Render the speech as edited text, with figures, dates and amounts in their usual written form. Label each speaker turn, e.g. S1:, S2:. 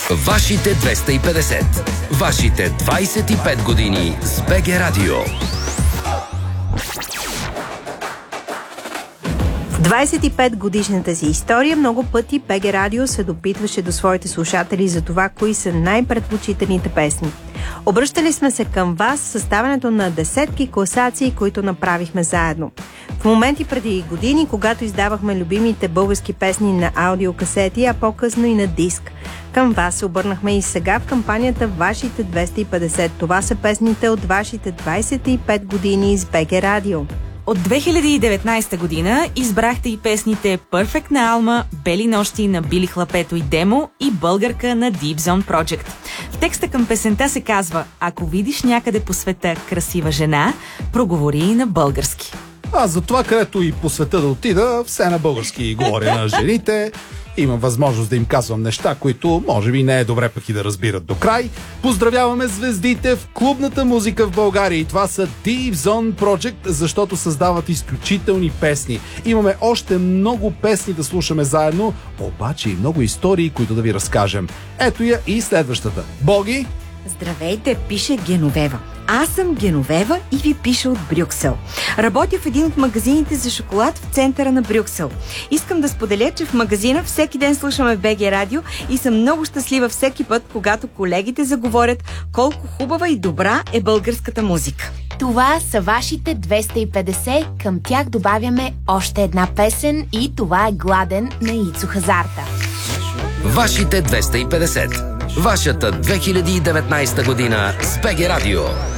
S1: Вашите 250. Вашите 25 години с БГ Радио.
S2: В 25 годишната си история много пъти БГ Радио се допитваше до своите слушатели за това, кои са най-предпочитаните песни. Обръщали сме се към вас с съставянето на десетки класации, които направихме заедно. В моменти преди години, когато издавахме любимите български песни на аудиокасети, а по-късно и на диск. Към вас се обърнахме и сега в кампанията Вашите 250. Това са песните от вашите 25 години с БГ Радио.
S3: От 2019 година избрахте и песните Perfect на Алма, Бели нощи на Били Хлапето и Демо и Българка на Deep Zone Project. В текста към песента се казва: ако видиш някъде по света красива жена, проговори и на български.
S4: Аз за това, където и по света да отида, все на български говоря на жените. Имам възможност да им казвам неща, които може би не е добре пък и да разбират до край. Поздравяваме звездите в клубната музика в България и това са Deep Zone Project, защото създават изключителни песни. Имаме още много песни да слушаме заедно, обаче и много истории, които да ви разкажем. Ето я и следващата. Боги!
S5: Здравейте, пише Геновева. Аз съм Геновева и ви пиша от Брюксел. Работя в един от магазините за шоколад в центъра на Брюксел. Искам да споделя, че в магазина всеки ден слушаме БГ Радио и съм много щастлива всеки път, когато колегите заговорят колко хубава и добра е българската музика.
S6: Това са вашите 250, към тях добавяме още една песен и това е Гладен на Ицо Хазарта.
S1: Вашите 250. Вашата 2019 година с БГ Радио.